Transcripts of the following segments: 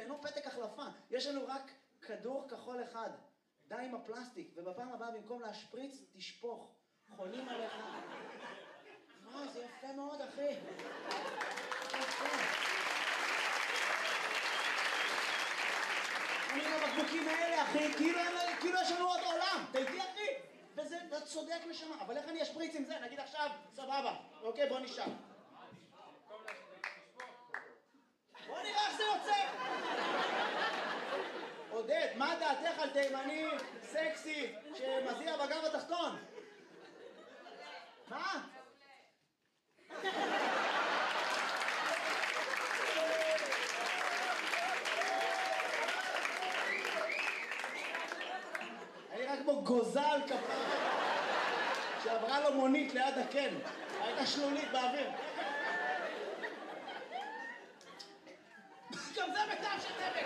אינו פתק החלפה. יש לנו רק כדור כחול אחד. די עם הפלסטיק, ובפעם הבאה במקום להשפריץ, תשפוך. חולים עליך. זה יפה מאוד, אחי. יפה. אני עם הבקבוקים האלה, אחי, כאילו יש לנו עוד עולם. אתה איתי, אחי? וזה צודק לשמה. אבל איך אני אשפריץ עם זה? נגיד עכשיו, סבבה. אוקיי, בוא נשאר. בוא נראה איך זה יוצא. עודד, מה דעתך על תימני סקסי שמזיע בגב התחתון? מה? אני רק כמו גוזל כפרה שעברה לו מונית ליד הקן. הייתה שלולית באוויר. גם זה בטעם של דבק.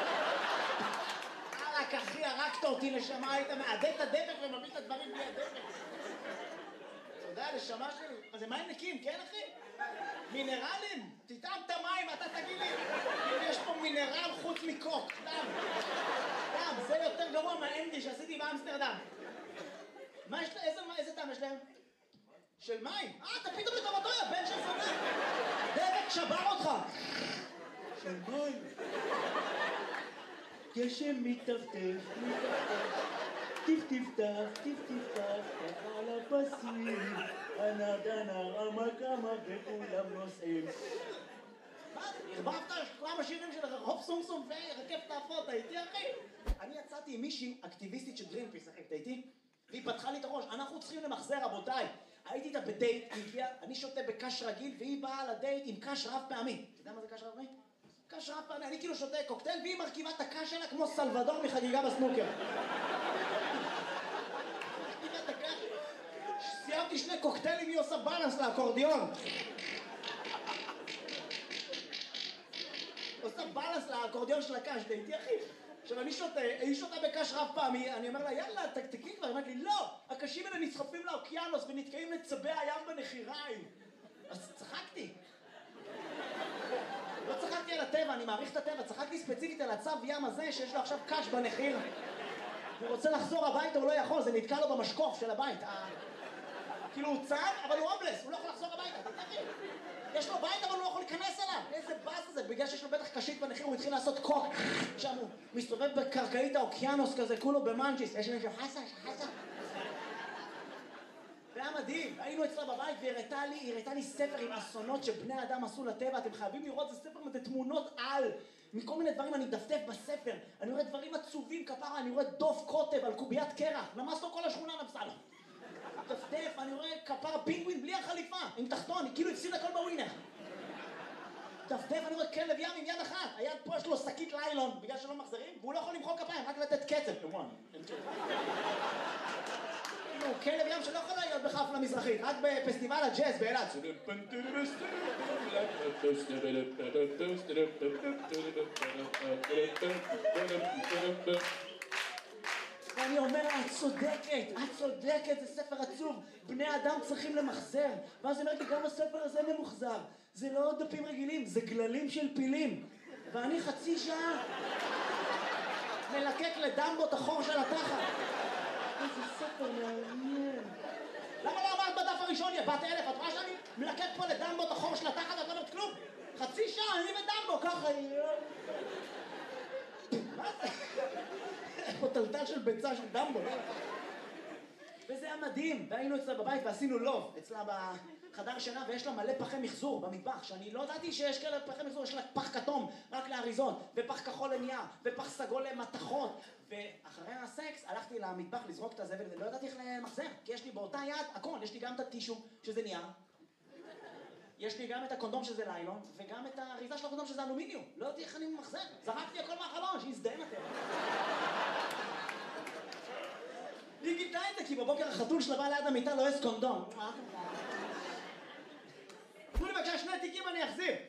רק אחי, הרגת אותי לשמה, היית מעדד את הדבק ומביא את הדברים בלי הדבק. אתה יודע, לשמה שלי, מה זה מים נקים, כן אחי? מינרלים? תטעם את המים, אתה תגיד לי אם יש פה מינרל חוץ מקוק, דם. זה יותר גרוע מהאנדי שעשיתי באמסטרדם. מה יש להם? איזה טעם יש להם? של מים? אתה פתאום לטובתו, יא בן של זונה. דבק שבר אותך. של מים. גשם מטפטף, טיפ-טיפטף, ככה על הפסים, הנר, עמק וכולם נוסעים. מה? הרבבת כמה שירים של רחוב סום ורכב תעפות, הייתי אחי? אני יצאתי עם מישהי אקטיביסטית של גרינפיס, אחי, הייתי? והיא פתחה לי את הראש, אנחנו צריכים למחזר, רבותיי. הייתי איתה בדייט, אני שותה בקש רגיל, והיא באה לדייט עם קש רב פעמי. אתה יודע מה זה קש רב פעמי? קש רב פעמי, אני כאילו שותה קוקטייל, והיא מרכיבה את הקש שלה כמו סלבדור מחגיגה בסנוקר. סיימתי 2 קוקטיילים, היא עושה בלנס לאקורדיון. עושה בלנס לאקורדיון של הקש, דייטי אחי. עכשיו אני שותה, היא שותה בקש רב פעמי, אני אומר לה יאללה תקתקי כבר, היא אומרת לי לא, הקשים האלה נסחפים לאוקיינוס ונתקעים לצבי הים בנחיריים. אז צחקתי. לא צחקתי על הטבע, אני מעריך את הטבע, צחקתי ספציפית על הצב ים הזה שיש לו עכשיו קש בנחיר. הוא רוצה לחזור הביתה, הוא לא יכול, זה נתקע לו במשקוף של הבית. כאילו הוא צב, אבל הוא הומלס, הוא לא יכול לחזור הביתה, תתחיל. יש לו בית, אבל הוא לא יכול להיכנס אליו. איזה באס זה, בגלל שיש לו בטח קשית בנחיר, הוא התחיל לעשות קוק. שם הוא מסתובב בקרקעית האוקיינוס כזה, כולו במנג'יס. יש לי חסה. זה היה מדהים, היינו אצלה בבית והיא הראתה לי ספר עם אסונות שבני אדם עשו לטבע, אתם חייבים לראות, זה ספר עם תמונות על, מכל מיני דברים אני דפדף בספר, אני רואה דברים עצובים כפרה, אני רואה דוף קוטב על קוביית קרח, למס לו כל השכונה נמסה לו. דפדף, אני רואה כפרה פינגווין בלי החליפה, עם תחתון, כאילו הפסיד הכל בווינר. דפדף, אני רואה כלב ים עם יד אחת, היד פה יש לו שקית ליילון, בגלל שלא מחזרים, והוא לא יכול למחוא כפיים, רק לתת קצב. הוא כלב ים שלא יכול להיות בחפלה מזרחית, רק בפסטיבל הג'אז באילת. ואני אומר לה, את צודקת, זה ספר עצוב, בני אדם צריכים למחזר. ואז אני אומר לי, גם הספר הזה ממוחזר, זה לא דפים רגילים, זה גללים של פילים. ואני חצי שעה מלקק לדמבו את החור של התחת. איזה ספר מעניין. למה לא אמרת בדף הראשון, יא בת 1000? את רואה שאני מלקק פה לדמבו את החור של התחת, את לא אומרת כלום? חצי שעה, אני ודמבו, ככה. מה זה? פה טלטל של ביצה של דמבו. וזה היה מדהים, והיינו אצלה בבית ועשינו לוב, אצלה בחדר שינה, ויש לה מלא פחי מחזור במטבח, שאני לא ידעתי שיש כאלה פחי מחזור, יש לה פח כתום רק לאריזות, ופח כחול לנייר, ופח סגול למתכות, ואחרי הסקס הלכתי למטבח לזרוק את הזבל, ולא ידעתי איך למחזר, כי יש לי באותה יד הכל, יש לי גם את הטישו שזה נייר, יש לי גם את הקונדום שזה ליילון, וגם את האריזה של הקונדום שזה אלומיניום, לא ידעתי איך אני מחזר, זרקתי הכל מהחלון, שיזדהם אתם. היא גידלה את זה, כי בבוקר החתול שלה בא ליד המיטה לא יש קונדום. תנו לי בבקשה 2 תיקים אני אחזיר.